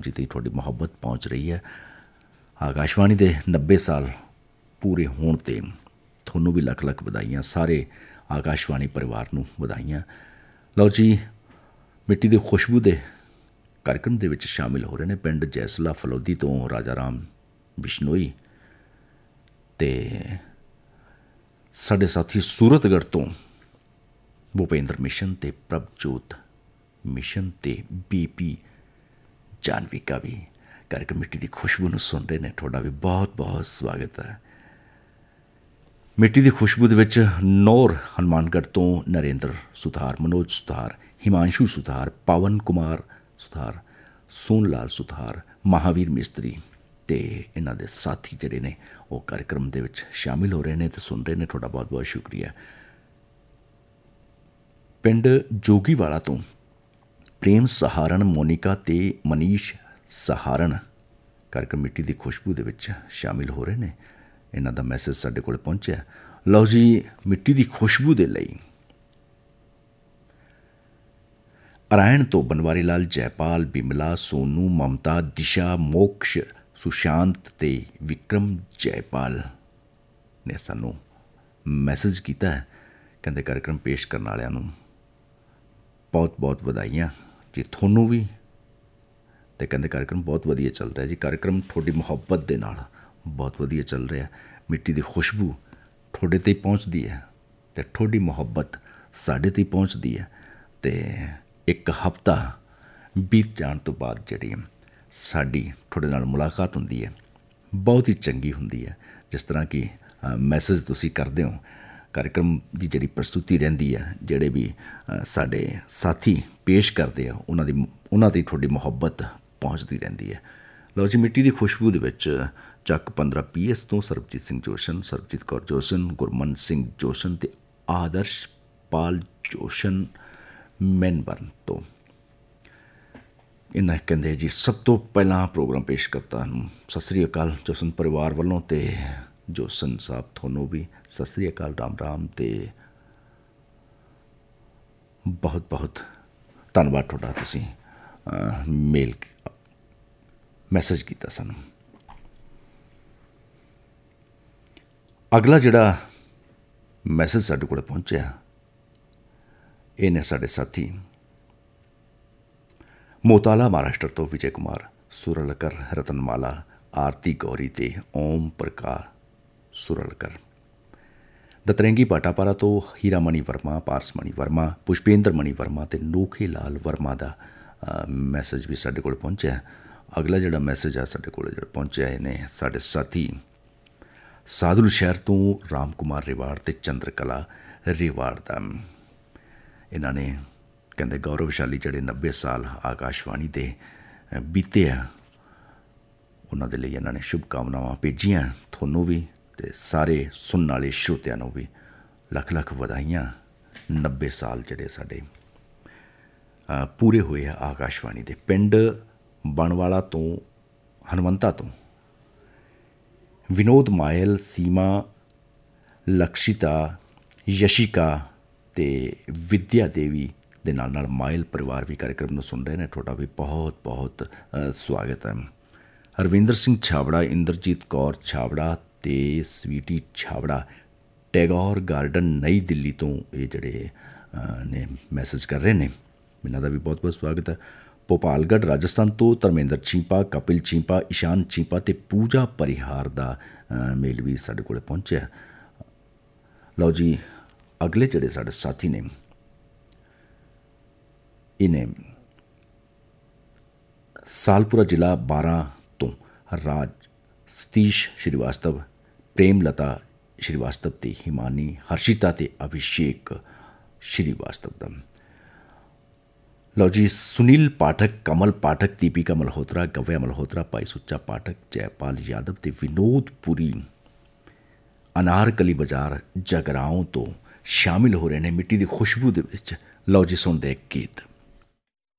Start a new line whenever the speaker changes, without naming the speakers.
जिते थोड़ी मुहब्बत पहुँच रही है। आकाशवाणी के 90 साल पूरे होने ते थोनों भी लख लख बधाइयाँ, सारे आकाशवाणी परिवार नूं बधाइयाँ। लो जी, मिट्टी की खुशबू के कार्यक्रम दे विच शामिल हो रहे हैं पिंड जैसला फलोदी तो राजा राम बिश्नोई ते साडे साथी सूरतगढ़ तो भूपेंद्र मिशन ते प्रभजोत मिशन ते बीपी जानविका भी कार्यक्रम मिट्टी की खुशबू नूं सुन रहे हैं। थोड़ा भी बहुत बहुत स्वागत है। मिट्टी की खुशबू दे विच नौर हनुमानगढ़ तो नरेंद्र सुथार, मनोज सुथार, हिमांशु सुथार, पवन कुमार सुथार, सोन लाल सुथार, महावीर मिस्त्री ते इन्हां दे साथी जिहड़े ने वो कार्यक्रम दे विच शामिल हो रहे हैं तो सुन रहे हैं। थोड़ा बहुत बहुत शुक्रिया। पिंड जोगीवाला तो प्रेम सहारण, मोनिका ते मनीष सहारण कार्यक्रम मिट्टी की खुशबू दे विच शामिल हो रहे हैं। इन्हां दा मैसेज साडे कोल पहुंचा। लो जी, मिट्टी की खुशबू दे लई अरायण तो बनवारी लाल, जयपाल, बिमला, सोनू, ममता, दिशा, मोक्ष, सुशांत ते विक्रम जयपाल ने सानू मैसेज किया है। कहते कार्यक्रम पेश करने वालियां नूं बहुत बहुत बधाइयां जी, थोनों भी। तो कहते कार्यक्रम बहुत वधिया चल रहा है जी। कार्यक्रम थोड़ी मुहब्बत के नाल बहुत वधिया चल रहा है। मिट्टी की खुशबू थोड़े ते पहुँचती है तो थोड़ी मुहब्बत साढ़े ते पहुँचती है। तो एक हफ्ता बीत जाने तो बाद जी साड़ी थोड़े नाल मुलाकात होंदी है, बहुत ही चंगी होंदी है। जिस तरह की मैसेज तुसी करते हो, कार्यक्रम की जी प्रस्तुति रही है, जोड़े भी साढ़े साथी पेश करते हैं उन्हों की थोड़ी मुहब्बत पहुँचती रहती है। लो जी, मिट्टी की खुशबू के विच ਚੱਕ 15 PS तो ਸਰਬਜੀਤ ਸਿੰਘ ਜੋਸ਼ਨ, ਸਰਬਜੀਤ ਕੌਰ ਜੋਸ਼ਨ, ਗੁਰਮਨ ਸਿੰਘ ਜੋਸ਼ਨ ਤੇ ਆਦਰਸ਼ਪਾਲ ਜੋਸ਼ਨ ਮੈਨਬਰਨ ਤੋਂ इन्हें कहते जी सब तो पहला प्रोग्राम पेश करता सत श्री अकाल जोसन परिवार वालों तो जोसन साहब थोनों भी सत श्री अकाल, राम राम ते बहुत बहुत धन्यवाद थोड़ा तुसी मेल मैसेज किया सन। अगला जिहड़ा मैसेज साडे कोल पहुंचा ये ने साडे साथी मोताला महाराष्ट्र तो विजय कुमार, सुरलकर, रतनमाला, आरती गौरी ते ओम प्रकाश सुरलकर। दतरंगी पाटापारा तो हीरामणि वर्मा, पारसमणि वर्मा, पुष्पेंद्र मणि वर्मा ते नोखे लाल वर्मा का मैसेज भी साडे कोल पहुंचा। अगला जिहड़ा मैसेज आ साडे कोल जिहड़ा पहुंचा इन्हें साडे साथी साधुल शहर तो राम कुमार रिवाड़ ते चंद्रकला रिवाड़ का। इन्होंने कहते गौरवशाली जड़े 90 साल आकाशवाणी के बीते हैं उन्होंने लिए इन्होंने शुभकामनावां भेजियां थोनों भी ते सारे सुनने वाले श्रोतियां भी लख लख बधाइयां। 90 साल जड़े साडे पूरे हुए हैं आकाशवाणी के। पिंड बनवाला तो हनुमंता तो विनोद मायल, सीमा, लक्षिता, यशिका ते विद्या देवी दे नाल नाल मायल परिवार भी कार्यक्रम में सुन रहे हैं। थोड़ा भी बहुत बहुत स्वागत है। हरविंदर सिंह छाबड़ा, इंद्रजीत कौर छाबड़ा ते स्वीटी छाबड़ा टैगोर गार्डन नई दिल्ली तो ये जड़े ने मैसेज कर रहे हैं, इन्हों का भी बहुत बहुत स्वागत है। भोपालगढ़ राजस्थान तो धर्मेंद्र चींपा, कपिल चींपा, ईशान चींपा ते पूजा परिहार का मेल भी साढ़े कोल पहुंचा। लो जी, अगले जड़े साढ़े साथी ने इन्हें सालपुरा जिला 12 तो राज सतीश श्रीवास्तव, प्रेमलता श्रीवास्तव ते हिमानी, हर्षिता ते अभिषेक श्रीवास्तव का। लो जी, सुनील पाठक, कमल पाठक, दीपिका मल्होत्रा, गव्या मल्होत्रा, भाई सुच्चा पाठक, जयपाल यादव ते विनोद पुरी अनारकली बाजार जगराओं तो शामिल हो रहे हैं मिट्टी की खुशबू दे विच। लो जी, सुनते गीत।